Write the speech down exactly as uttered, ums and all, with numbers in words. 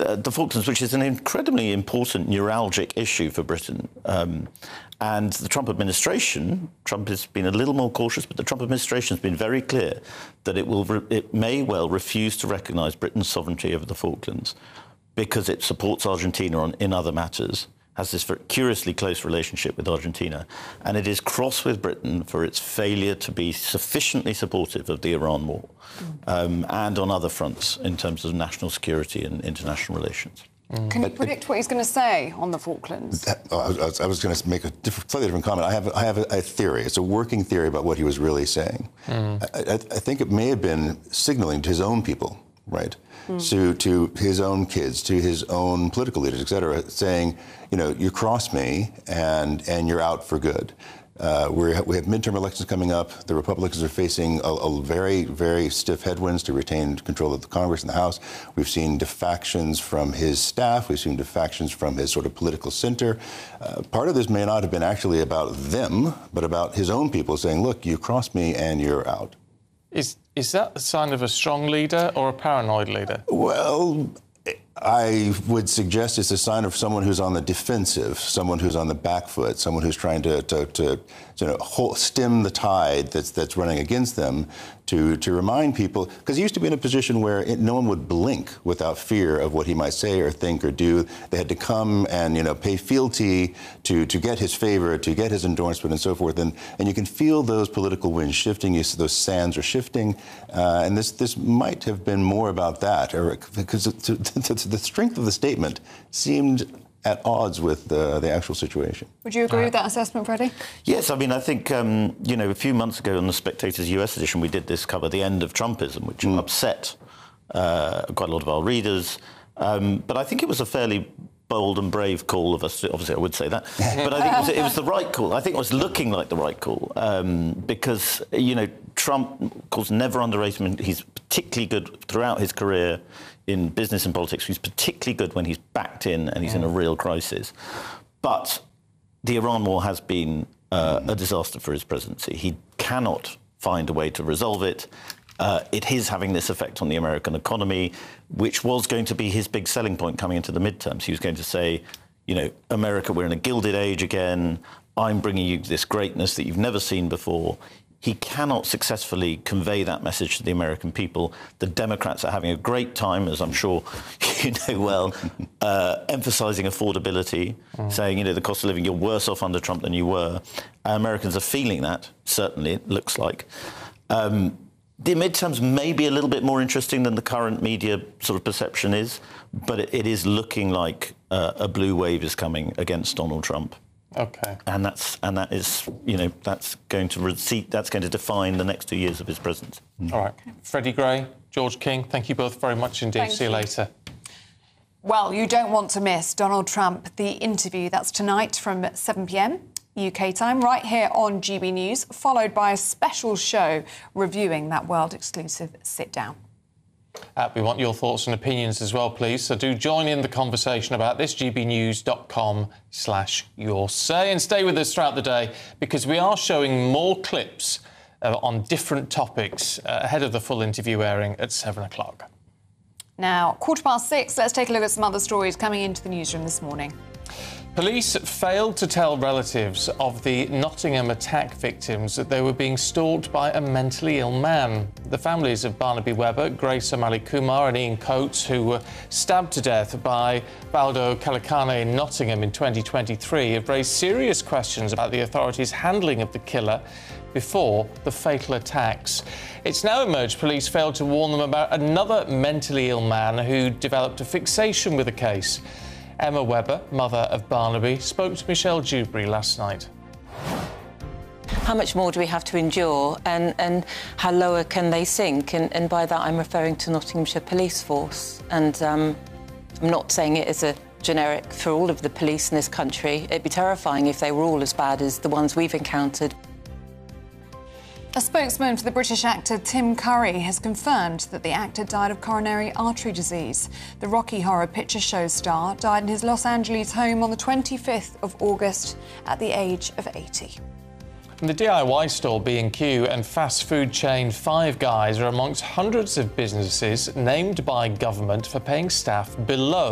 uh, the Falklands, which is an incredibly important neuralgic issue for Britain. Um, and the Trump administration, Trump has been a little more cautious, but the Trump administration has been very clear that it will, re it may well refuse to recognise Britain's sovereignty over the Falklands because it supports Argentina on, in other matters, has this curiously close relationship with Argentina, and it is cross with Britain for its failure to be sufficiently supportive of the Iran war mm. um, and on other fronts in terms of national security and international relations. Mm. Can you but, predict what he's going to say on the Falklands? That, I was, I was going to make a different, slightly different comment. I have, I have a, a theory. It's a working theory about what he was really saying. Mm. I, I, I think it may have been signaling to his own people, right? Mm. To, to his own kids, to his own political leaders, et cetera, saying, you know, you cross me and, and you're out for good. Uh, we're, we have midterm elections coming up. The Republicans are facing a, a very, very stiff headwinds to retain control of the Congress and the House. We've seen defections from his staff. We've seen defections from his sort of political center. Uh, part of this may not have been actually about them, but about his own people saying, look, you cross me and you're out. Is, is that a sign of a strong leader or a paranoid leader? Well, I would suggest it's a sign of someone who's on the defensive, someone who's on the back foot, someone who's trying to, to, to you know, hold, stem the tide that's, that's running against them, to, to remind people, because he used to be in a position where it, no one would blink without fear of what he might say or think or do. They had to come and, you know, pay fealty to, to get his favor, to get his endorsement and so forth. And, and you can feel those political winds shifting, you see those sands are shifting. Uh, and this, this might have been more about that, or, because to, to, to the strength of the statement seemed at odds with uh, the actual situation. Would you agree uh, with that assessment, Freddie? Yes, I mean, I think, um, you know, a few months ago on the Spectator's U S edition, we did this cover, the end of Trumpism, which mm. upset uh, quite a lot of our readers. Um, but I think it was a fairly bold and brave call of us. Obviously, I would say that. But I think it was, it was the right call. I think it was looking like the right call um, because, you know, Trump, of course, never underrated him. He's particularly good throughout his career in business and politics. He's particularly good when he's backed in and he's mm. in a real crisis. But the Iran war has been uh, mm. a disaster for his presidency. He cannot find a way to resolve it. Uh, it is having this effect on the American economy, which was going to be his big selling point coming into the midterms. He was going to say, you know, America, we're in a gilded age again. I'm bringing you this greatness that you've never seen before. He cannot successfully convey that message to the American people. The Democrats are having a great time, as I'm sure you know well, uh, emphasising affordability, mm. saying, you know, the cost of living, you're worse off under Trump than you were. Uh, Americans are feeling that, certainly, it looks like. Um, the midterms may be a little bit more interesting than the current media sort of perception is, but it, it is looking like uh, a blue wave is coming against Donald Trump. OK. And that's and that is, you know, that's going to receipt, that's going to define the next two years of his presidency. Mm. All right. Freddie Gray, George King, thank you both very much indeed. Thank See you, you later. Well, you don't want to miss Donald Trump, the interview. That's tonight from seven p m U K time, right here on G B News, followed by a special show reviewing that world-exclusive sit-down. Uh, we want your thoughts and opinions as well, please. So do join in the conversation about this, g b news dot com slash your say. And stay with us throughout the day, because we are showing more clips uh, on different topics uh, ahead of the full interview airing at seven o'clock. Now, quarter past six, let's take a look at some other stories coming into the newsroom this morning. Police failed to tell relatives of the Nottingham attack victims that they were being stalked by a mentally ill man. The families of Barnaby Webber, Grace O'Malley Kumar and Ian Coates, who were stabbed to death by Baldo Kalikane in Nottingham in twenty twenty-three, have raised serious questions about the authorities' handling of the killer before the fatal attacks. It's now emerged police failed to warn them about another mentally ill man who developed a fixation with the case. Emma Webber, mother of Barnaby, spoke to Michelle Dewberry last night. How much more do we have to endure, and, and how lower can they sink? And, and by that I'm referring to Nottinghamshire Police Force. And um, I'm not saying it as a generic for all of the police in this country. It'd be terrifying if they were all as bad as the ones we've encountered. A spokesman for the British actor Tim Curry has confirmed that the actor died of coronary artery disease. The Rocky Horror Picture Show star died in his Los Angeles home on the twenty-fifth of August at the age of eighty. And the D I Y store B and Q and fast food chain Five Guys are amongst hundreds of businesses named by government for paying staff below